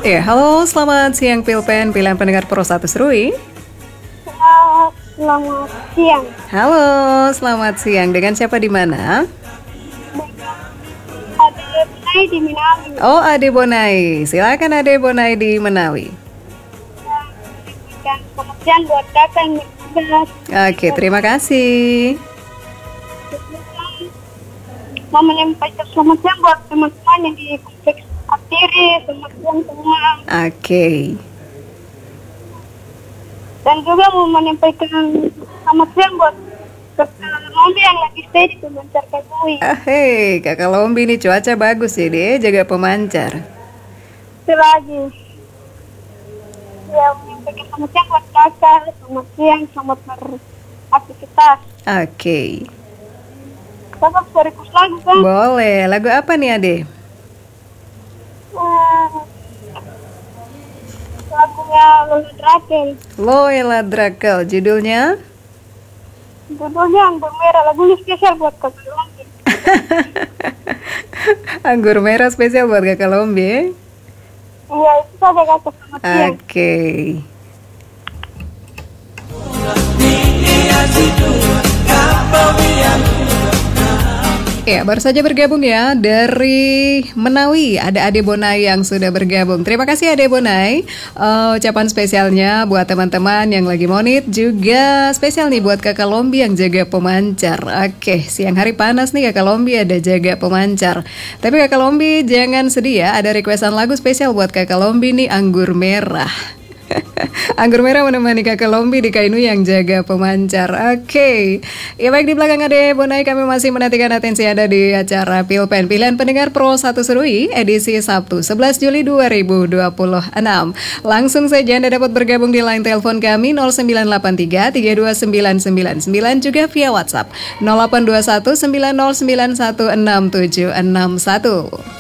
Ya, halo, selamat siang Pilpen, pilihan pendengar Pro 1 Serui. Selamat siang. Halo, selamat siang. Dengan siapa di mana? Ade Bonai di Minawi. Oh, Ade Bonai. Silakan Ade Bonai di Menawi. Dan selamat siang buat kakak yang bertugas. Oke, terima kasih. Mau menyampaikan selamat siang buat teman-teman yang di kompleks Atiri. Selamat siang semua. Oke. Dan juga mau menyampaikan selamat siang buat kakak Lombi yang lagi stay di Pemancar Kakui. Hei, Kakak Lombi nih cuaca bagus ya deh, jaga pemancar. Selagi ya menyampaikan selamat siang buat kakak. Selamat siang, selamat beraktivitas. Oke. Kakak bisa request lagu kan? Boleh, lagu apa nih Ade? Lagunya Lola Drakel. Loela Drakel, judulnya? Judulnya Anggur Merah. Lagunya spesial buat kakak Lombi. Anggur merah spesial buat Kakak Lombi. Iya, itu saja kakak. Selamat siang. Oke. Ya, baru saja bergabung ya dari Menawi. Ada Ade Bonai yang sudah bergabung. Terima kasih Ade Bonai. Ucapan spesialnya buat teman-teman yang lagi monit. Juga spesial nih buat Kakak Lombi yang jaga pemancar. Oke, siang hari panas nih Kakak Lombi ada jaga pemancar. Tapi Kakak Lombi jangan sedih ya. Ada requestan lagu spesial buat Kakak Lombi nih, Anggur Merah. Anggur merah menemani Kakak Lombi di Kainu yang jaga pemancar. Oke. Ya baik, di belakang Ade Bonai kami masih menantikan atensi Anda di acara Pilpen Pilihan Pendengar Pro 1 Serui edisi Sabtu 11 Juli 2026. Langsung saja Anda dapat bergabung di line telepon kami 0983 329999 juga via WhatsApp 0821 9091 6761.